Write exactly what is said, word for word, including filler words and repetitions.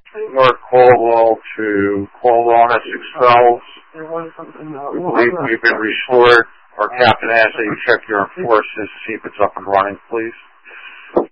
Mark Caldwell to Caldwell S six twelve. We believe we've been restored. Our captain asks that you check your forces to see if it's up and running, please.